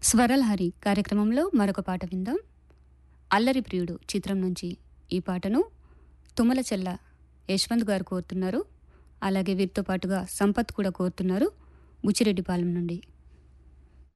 స్వరలహరి కార్యక్రమంలో మరొక పాట విందాం. అల్లరి ప్రియుడు చిత్రం నుంచి ఈ పాటను తుమ్మల చెల్ల యశ్వంత్ గారు కోరుతున్నారు. అలాగే వీరితో పాటుగా సంపత్ కూడా కోరుతున్నారు బుచ్చిరెడ్డిపాలెం నుండి.